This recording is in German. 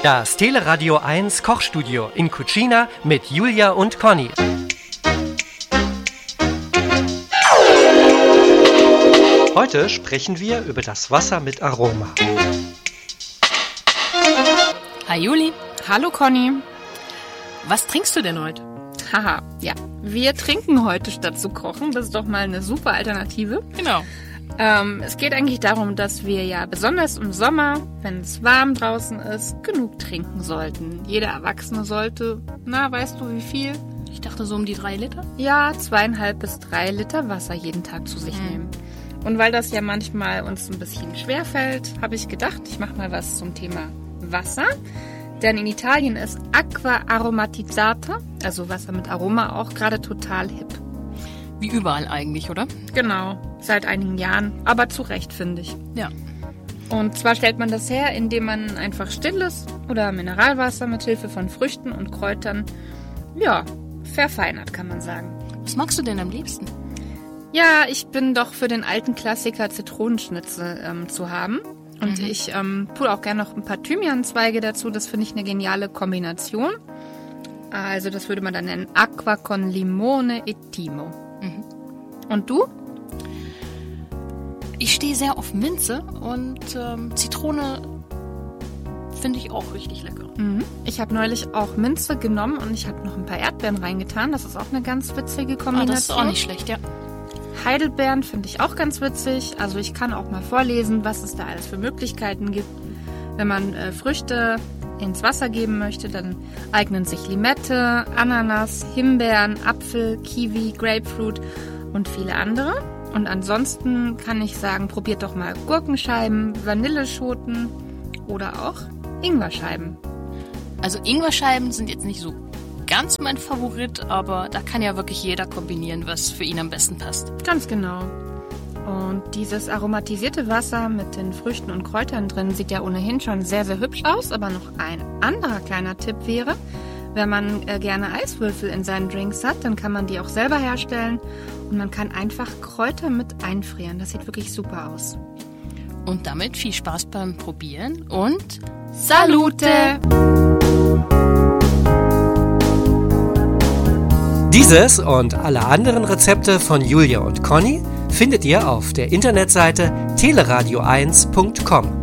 Das Teleradio 1 Kochstudio in Cucina mit Julia und Conny. Heute sprechen wir über das Wasser mit Aroma. Hi Juli. Hallo Conny. Was trinkst du denn heute? Haha, ja. Wir trinken heute statt zu kochen. Das ist doch mal eine super Alternative. Genau. Es geht eigentlich darum, dass wir ja besonders im Sommer, wenn es warm draußen ist, genug trinken sollten. Jeder Erwachsene sollte, weißt du wie viel? Ich dachte so um die 3 Liter. Ja, 2,5 bis 3 Liter Wasser jeden Tag zu sich nehmen. Und weil das ja manchmal uns ein bisschen schwerfällt, habe ich gedacht, ich mache mal was zum Thema Wasser. Denn in Italien ist Acqua aromatizzata, also Wasser mit Aroma, auch gerade total hip. Wie überall eigentlich, oder? Genau, seit einigen Jahren, aber zu Recht, finde ich. Ja. Und zwar stellt man das her, indem man einfach stilles oder Mineralwasser mit Hilfe von Früchten und Kräutern, verfeinert, kann man sagen. Was magst du denn am liebsten? Ja, ich bin doch für den alten Klassiker Zitronenschnitzel zu haben. Und ich tue auch gerne noch ein paar Thymianzweige dazu. Das finde ich eine geniale Kombination. Also das würde man dann nennen Acqua con limone e timo. Und du? Ich stehe sehr auf Minze und Zitrone finde ich auch richtig lecker. Ich habe neulich auch Minze genommen und ich habe noch ein paar Erdbeeren reingetan. Das ist auch eine ganz witzige Kombination. Das ist auch nicht schlecht, ja. Heidelbeeren finde ich auch ganz witzig. Also ich kann auch mal vorlesen, was es da alles für Möglichkeiten gibt. Wenn man Früchte ins Wasser geben möchte, dann eignen sich Limette, Ananas, Himbeeren, Apfel, Kiwi, Grapefruit und viele andere. Und ansonsten kann ich sagen, probiert doch mal Gurkenscheiben, Vanilleschoten oder auch Ingwerscheiben. Also Ingwerscheiben sind jetzt nicht so ganz mein Favorit, aber da kann ja wirklich jeder kombinieren, was für ihn am besten passt. Ganz genau. Und dieses aromatisierte Wasser mit den Früchten und Kräutern drin sieht ja ohnehin schon sehr, sehr hübsch aus. Aber noch ein anderer kleiner Tipp wäre, wenn man gerne Eiswürfel in seinen Drinks hat, dann kann man die auch selber herstellen. Und man kann einfach Kräuter mit einfrieren. Das sieht wirklich super aus. Und damit viel Spaß beim Probieren und Salute! Dieses und alle anderen Rezepte von Julia und Conny findet ihr auf der Internetseite teleradio1.com.